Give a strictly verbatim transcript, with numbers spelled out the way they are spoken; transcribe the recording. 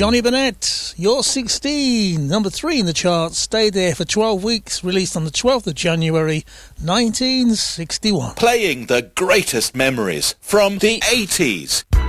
Johnny Burnett, You're sixteen, number three in the charts, stayed there for twelve weeks, released on the twelfth of January nineteen sixty-one. Playing the greatest memories from the eighties.